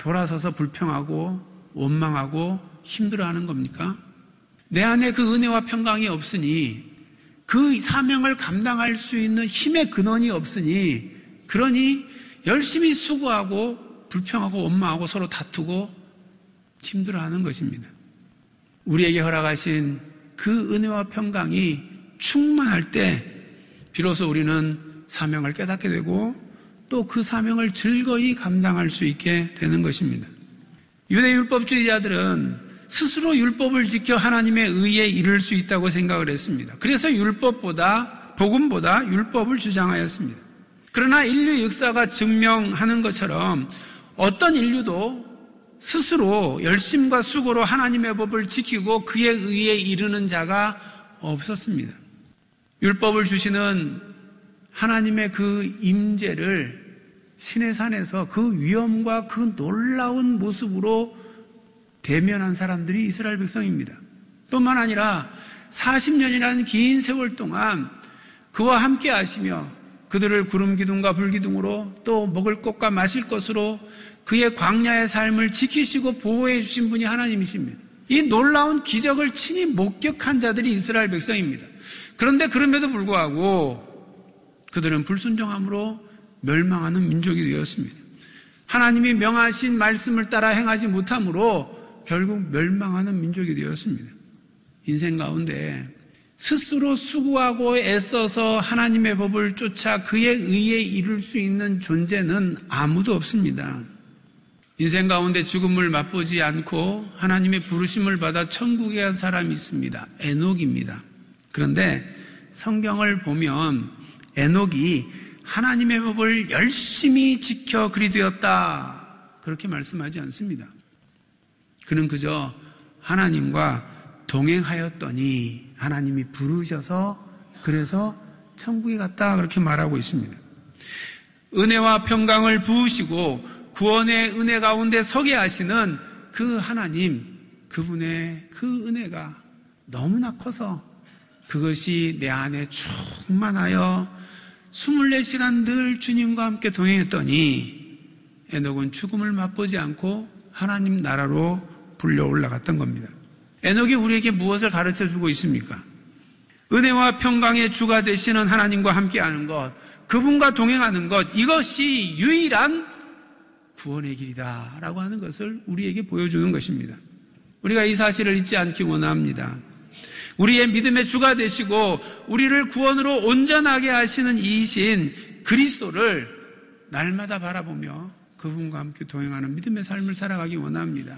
돌아서서 불평하고 원망하고 힘들어하는 겁니까? 내 안에 그 은혜와 평강이 없으니 그 사명을 감당할 수 있는 힘의 근원이 없으니 그러니 열심히 수고하고 불평하고 원망하고 서로 다투고 힘들어하는 것입니다. 우리에게 허락하신 그 은혜와 평강이 충만할 때 비로소 우리는 사명을 깨닫게 되고 또 그 사명을 즐거이 감당할 수 있게 되는 것입니다. 유대 율법주의자들은 스스로 율법을 지켜 하나님의 의에 이를 수 있다고 생각을 했습니다. 그래서 복음보다 율법을 주장하였습니다. 그러나 인류 역사가 증명하는 것처럼 어떤 인류도 스스로 열심과 수고로 하나님의 법을 지키고 그의 의에 이르는 자가 없었습니다. 율법을 주시는 하나님의 그 임재를 시내산에서 그 위엄과 그 놀라운 모습으로 대면한 사람들이 이스라엘 백성입니다. 뿐만 아니라 40년이라는 긴 세월 동안 그와 함께 하시며 그들을 구름 기둥과 불 기둥으로 또 먹을 것과 마실 것으로 그의 광야의 삶을 지키시고 보호해 주신 분이 하나님이십니다. 이 놀라운 기적을 친히 목격한 자들이 이스라엘 백성입니다. 그런데 그럼에도 불구하고 그들은 불순종함으로 멸망하는 민족이 되었습니다. 하나님이 명하신 말씀을 따라 행하지 못함으로 결국 멸망하는 민족이 되었습니다. 인생 가운데 스스로 수고하고 애써서 하나님의 법을 쫓아 그의 의에 이룰 수 있는 존재는 아무도 없습니다. 인생 가운데 죽음을 맛보지 않고 하나님의 부르심을 받아 천국에 간 사람이 있습니다. 에녹입니다. 그런데 성경을 보면 에녹이 하나님의 법을 열심히 지켜 그리 되었다 그렇게 말씀하지 않습니다. 그는 그저 하나님과 동행하였더니 하나님이 부르셔서 그래서 천국에 갔다 그렇게 말하고 있습니다. 은혜와 평강을 부으시고 구원의 은혜 가운데 서게 하시는 그 하나님, 그분의 그 은혜가 너무나 커서 그것이 내 안에 충만하여 24시간 늘 주님과 함께 동행했더니 에녹은 죽음을 맛보지 않고 하나님 나라로 불려 올라갔던 겁니다. 에녹이 우리에게 무엇을 가르쳐주고 있습니까? 은혜와 평강의 주가 되시는 하나님과 함께하는 것, 그분과 동행하는 것, 이것이 유일한 구원의 길이다 라고 하는 것을 우리에게 보여주는 것입니다. 우리가 이 사실을 잊지 않기 원합니다. 우리의 믿음의 주가 되시고 우리를 구원으로 온전하게 하시는 이이신 그리스도를 날마다 바라보며 그분과 함께 동행하는 믿음의 삶을 살아가기 원합니다.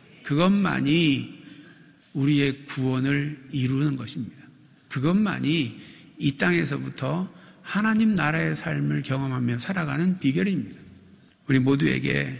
그것만이 우리의 구원을 이루는 것입니다. 그것만이 이 땅에서부터 하나님 나라의 삶을 경험하며 살아가는 비결입니다. 우리 모두에게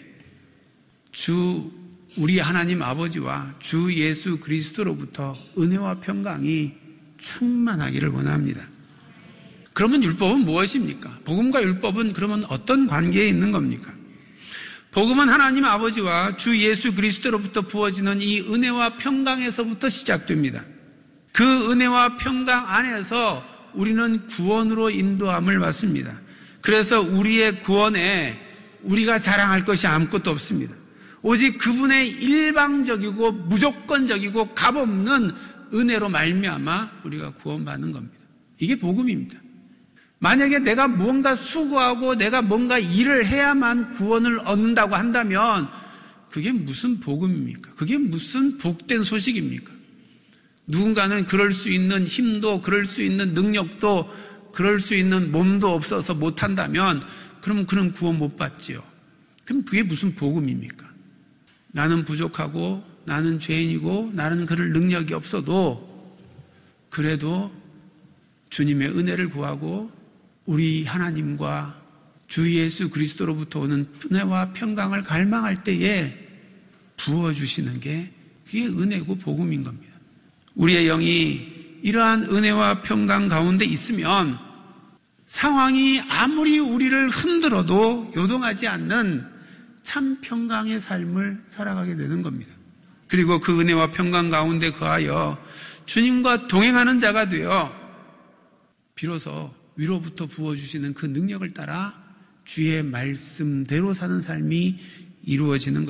우리 하나님 아버지와 주 예수 그리스도로부터 은혜와 평강이 충만하기를 원합니다. 그러면 율법은 무엇입니까? 복음과 율법은 그러면 어떤 관계에 있는 겁니까? 복음은 하나님 아버지와 주 예수 그리스도로부터 부어지는 이 은혜와 평강에서부터 시작됩니다. 그 은혜와 평강 안에서 우리는 구원으로 인도함을 받습니다. 그래서 우리의 구원에 우리가 자랑할 것이 아무것도 없습니다. 오직 그분의 일방적이고 무조건적이고 값없는 은혜로 말미암아 우리가 구원받는 겁니다. 이게 복음입니다. 만약에 내가 뭔가 수고하고 내가 뭔가 일을 해야만 구원을 얻는다고 한다면 그게 무슨 복음입니까? 그게 무슨 복된 소식입니까? 누군가는 그럴 수 있는 힘도 그럴 수 있는 능력도 그럴 수 있는 몸도 없어서 못한다면 그러면 그는 구원 못 받지요. 그럼 그게 무슨 복음입니까? 나는 부족하고 나는 죄인이고 나는 그럴 능력이 없어도 그래도 주님의 은혜를 구하고 우리 하나님과 주 예수 그리스도로부터 오는 은혜와 평강을 갈망할 때에 부어주시는 게 그게 은혜고 복음인 겁니다. 우리의 영이 이러한 은혜와 평강 가운데 있으면 상황이 아무리 우리를 흔들어도 요동하지 않는 참 평강의 삶을 살아가게 되는 겁니다. 그리고 그 은혜와 평강 가운데 거하여 주님과 동행하는 자가 되어 비로소 위로부터 부어주시는 그 능력을 따라 주의 말씀대로 사는 삶이 이루어지는